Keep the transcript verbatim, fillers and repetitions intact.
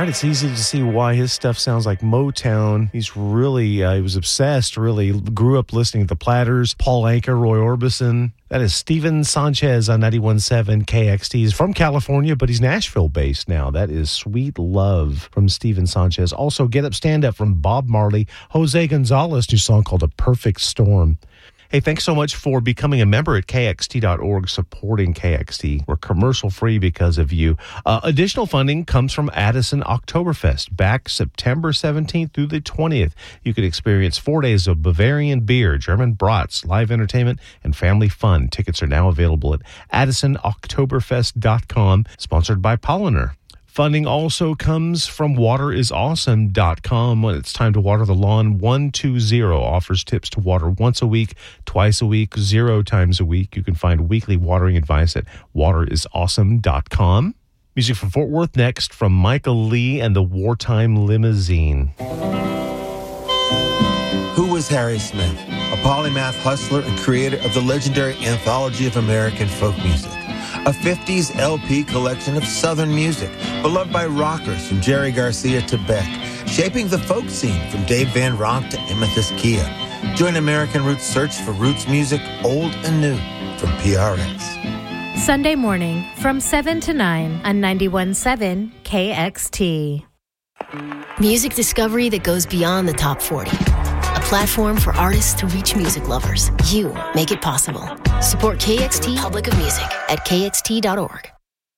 right, it's easy to see why his stuff sounds like Motown. He's really, uh, he was obsessed, really grew up listening to the Platters, Paul Anka, Roy Orbison. That is Steven Sanchez on ninety-one point seven K X T. He's from California, but he's Nashville-based now. That is Sweet Love from Steven Sanchez. Also, Get Up, Stand Up from Bob Marley. Jose Gonzalez, new song called A Perfect Storm. Hey, thanks so much for becoming a member at K X T dot org, supporting K X T. We're commercial-free because of you. Uh, additional funding comes from Addison Oktoberfest, back September seventeenth through the twentieth. You can experience four days of Bavarian beer, German brats, live entertainment, and family fun. Tickets are now available at addison oktoberfest dot com, sponsored by Polliner. Funding also comes from water is awesome dot com. When it's time to water the lawn, one two zero offers tips to water once a week, twice a week, zero times a week. You can find weekly watering advice at water is awesome dot com. Music from Fort Worth next from Michael Lee and the Wartime Limousine. Who was Harry Smith? A polymath hustler and creator of the legendary Anthology of American Folk Music, a fifties L P collection of Southern music, beloved by rockers from Jerry Garcia to Beck, shaping the folk scene from Dave Van Ronk to Amethyst Kia. Join American Roots' search for roots music, old and new, from P R X. Sunday morning from seven to nine on ninety-one point seven K X T. Music discovery that goes beyond the top forty. A platform for artists to reach music lovers. You make it possible. Support K X T Republic of Music at K X T dot org.